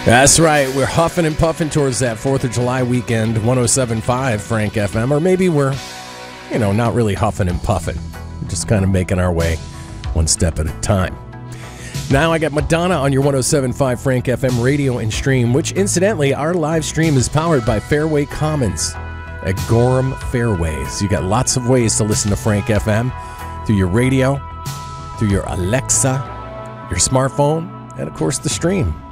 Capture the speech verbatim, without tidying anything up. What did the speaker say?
That's right. We're huffing and puffing towards that fourth of July weekend, one oh seven point five Frank F M. Or maybe we're, you know, not really huffing and puffing. We're just kind of making our way one step at a time. Now I got Madonna on your one oh seven point five Frank F M radio and stream, which incidentally, our live stream is powered by Fairway Commons at Gorham Fairways. You got lots of ways to listen to Frank F M through your radio, through your Alexa, your smartphone, and of course the stream.